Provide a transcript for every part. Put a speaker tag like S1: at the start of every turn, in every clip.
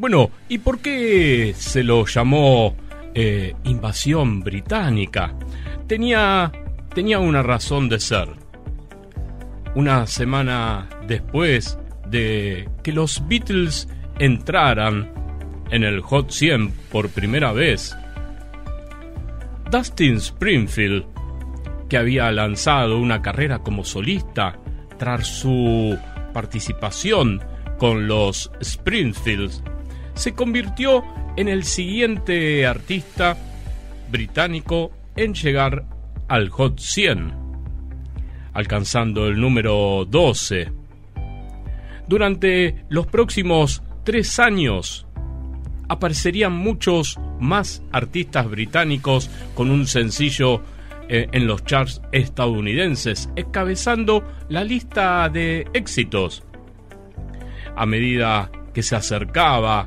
S1: Bueno, ¿y por qué se lo llamó invasión británica? Tenía una razón de ser. Una semana después de que los Beatles entraran en el Hot 100 por primera vez, Dustin Springfield, que había lanzado una carrera como solista tras su participación con los Springfields, se convirtió en el siguiente artista británico en llegar al Hot 100, alcanzando el número 12. Durante los próximos 3 años aparecerían muchos más artistas británicos con un sencillo en los charts estadounidenses, encabezando la lista de éxitos. A medida que se acercaba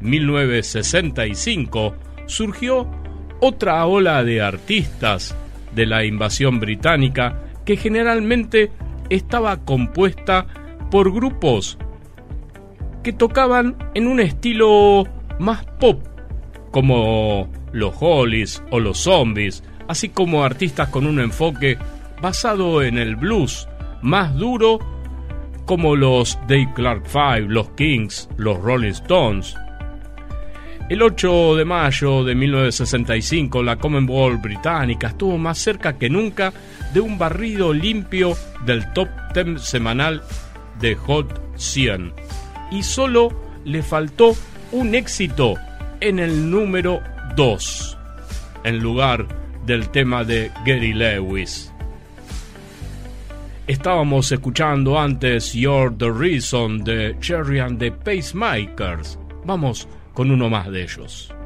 S1: 1965, surgió otra ola de artistas de la invasión británica que generalmente estaba compuesta por grupos que tocaban en un estilo más pop, como los Hollies o los Zombies, así como artistas con un enfoque basado en el blues más duro, como los Dave Clark Five, los Kings, los Rolling Stones. El 8 de mayo de 1965, la Commonwealth británica estuvo más cerca que nunca de un barrido limpio del top 10 semanal de Hot 100, y solo le faltó un éxito en el número 2, en lugar del tema de Gary Lewis. Estábamos escuchando antes You're the Reason de Cherry and the Pacemakers. Vamos con uno más de ellos.